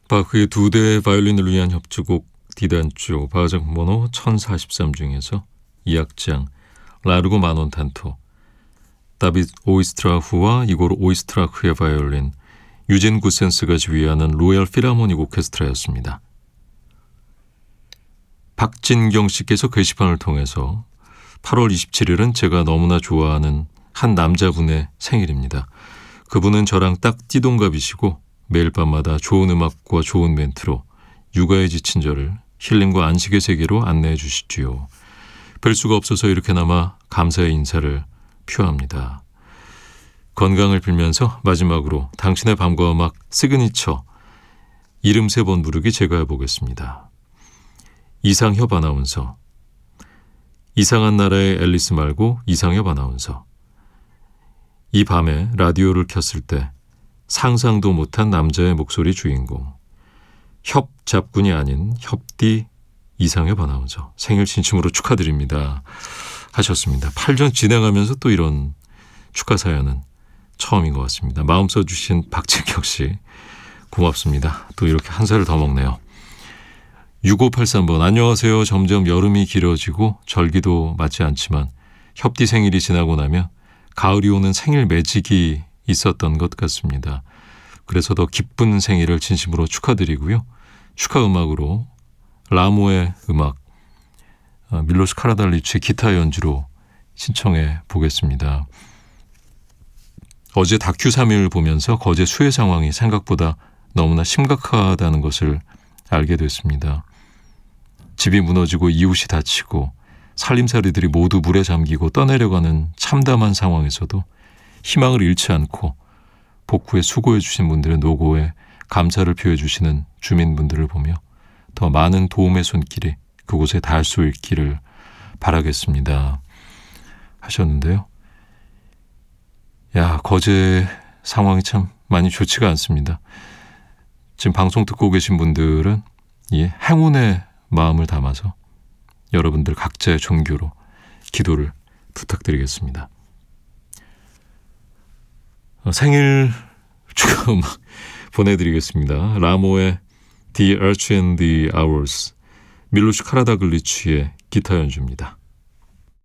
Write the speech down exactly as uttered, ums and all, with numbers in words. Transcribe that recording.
바흐의 두 대의 바이올린을 위한 협주곡 디단조 바흐작 번호 천사십삼 중에서 이 악장 라르고 마논탄토, 다비드 오이스트라흐와 이고르 오이스트라흐의 바이올린, 유진 구센스가 지휘하는 로얄 필하모닉 오케스트라였습니다. 박진경 씨께서 게시판을 통해서 팔월 이십칠일은 제가 너무나 좋아하는 한 남자분의 생일입니다. 그분은 저랑 딱 띠동갑이시고 매일 밤마다 좋은 음악과 좋은 멘트로 육아에 지친 저를 힐링과 안식의 세계로 안내해 주시지요. 뵐 수가 없어서 이렇게나마 감사의 인사를 표합니다. 건강을 빌면서 마지막으로 당신의 밤과 음악 시그니처 이름 세 번 부르기 제가 해보겠습니다. 이상협 아나운서, 이상한 나라의 앨리스 말고 이상협 아나운서. 이 밤에 라디오를 켰을 때 상상도 못한 남자의 목소리 주인공, 협 잡군이 아닌 협디 이상협 아나운서 생일 진심으로 축하드립니다 하셨습니다. 팔 년 진행하면서 또 이런 축하 사연은 처음인 것 같습니다. 마음 써주신 박진경 씨 고맙습니다. 또 이렇게 한 살을 더 먹네요. 육오팔삼 번 안녕하세요. 점점 여름이 길어지고 절기도 맞지 않지만 협디 생일이 지나고 나면 가을이 오는 생일 매직이 있었던 것 같습니다. 그래서 더 기쁜 생일을 진심으로 축하드리고요. 축하 음악으로 라모의 음악 밀로스 카라달리치의 기타 연주로 신청해 보겠습니다. 어제 다큐 삼 일 보면서 거제 수해 상황이 생각보다 너무나 심각하다는 것을 알게 됐습니다. 집이 무너지고 이웃이 다치고 살림살이들이 모두 물에 잠기고 떠내려가는 참담한 상황에서도 희망을 잃지 않고 복구에 수고해 주신 분들의 노고에 감사를 표해 주시는 주민분들을 보며 더 많은 도움의 손길이 그곳에 닿을 수 있기를 바라겠습니다 하셨는데요. 야, 거제 상황이 참 많이 좋지가 않습니다. 지금 방송 듣고 계신 분들은 이 행운의 마음을 담아서 여러분들 각자의 종교로 기도를 부탁드리겠습니다. 생일 축하 음악 보내드리겠습니다. 라모의 The Arch and the Hours, 밀로스 카라다글리치의 기타 연주입니다.